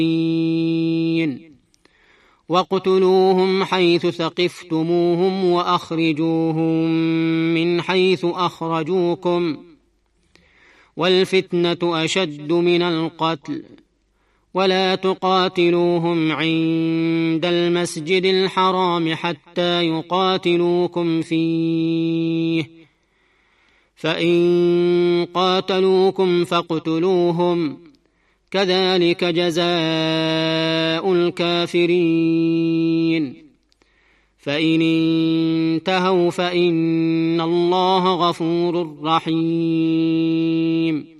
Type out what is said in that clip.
واقتلوهم حيث ثقفتموهم وأخرجوهم من حيث أخرجوكم والفتنة أشد من القتل ولا تقاتلوهم عند المسجد الحرام حتى يقاتلوكم فيه فإن قاتلوكم فاقتلوهم كذلك جزاء الكافرين فإن انتهوا فإن الله غفور رحيم